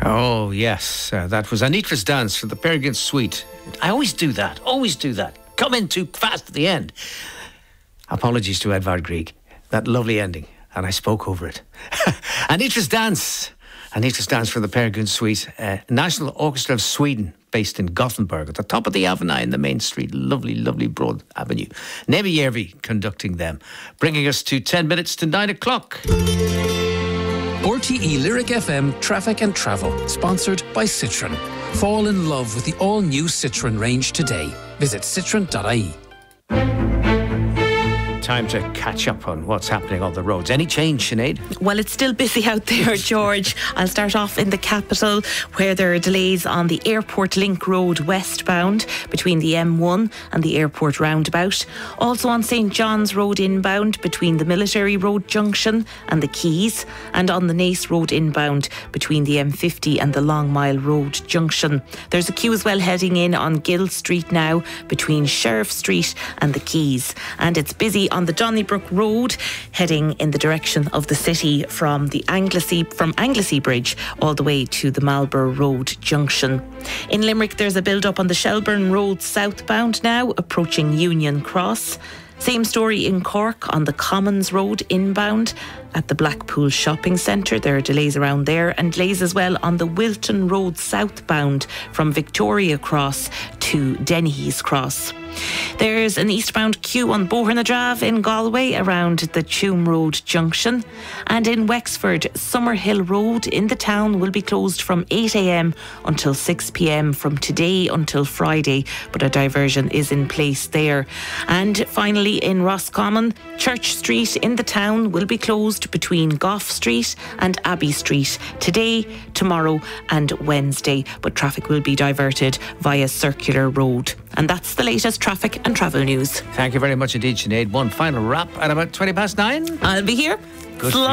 Oh, yes. That was Anitra's Dance for the Peregrine Suite. I always do that. Come in too fast at the end. Apologies to Edvard Grieg. That lovely ending. And I spoke over it. Anitra's Dance. Anitra's Dance for the Peregrine Suite. National Orchestra of Sweden, based in Gothenburg, at the top of the Avenue in the main street. Lovely, lovely broad avenue. Nemi Järvi conducting them. Bringing us to 10 minutes to 9 o'clock. RTE Lyric FM Traffic and Travel, sponsored by Citroën. Fall in love with the all-new Citroën range today. Visit citroen.ie. Time to catch up on what's happening on the roads. Any change, Sinead? Well, it's still busy out there, George. I'll start off in the capital, where there are delays on the Airport Link Road westbound between the M1 and the airport roundabout. Also on St John's Road inbound between the Military Road junction and the Quays, and on the Naas Road inbound between the M50 and the Long Mile Road junction. There's a queue as well heading in on Gill Street now between Sheriff Street and the Quays, and it's busy on the Donnybrook Road, heading in the direction of the city from Anglesey Bridge all the way to the Marlborough Road junction. In Limerick, there's a build-up on the Shelburne Road southbound now, approaching Union Cross. Same story in Cork on the Commons Road inbound at the Blackpool Shopping Centre. There are delays around there, and delays as well on the Wilton Road southbound from Victoria Cross to Dennehy's Cross. There's an eastbound queue on Bohernadrave in Galway around the Tuam Road junction. And in Wexford, Summerhill Road in the town will be closed from 8 a.m. until 6 p.m. from today until Friday, but a diversion is in place there. And finally in Roscommon, Church Street in the town will be closed between Gough Street and Abbey Street today, tomorrow and Wednesday, but traffic will be diverted via Circular Road. And that's the latest traffic and travel news. Thank you very much indeed, Sinead. One final wrap at about 9:20. I'll be here. Good.